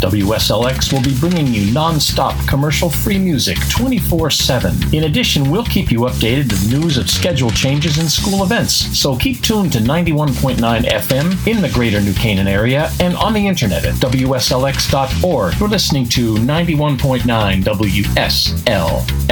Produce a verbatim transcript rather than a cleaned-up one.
W S L X will be bringing you non-stop commercial-free music twenty-four seven. In addition, we'll keep you updated with news of schedule changes and school events, so keep tuned to ninety-one point nine F M in the greater New Canaan area and on the internet at W S L X dot org. You're listening to ninety-one point nine W S L X.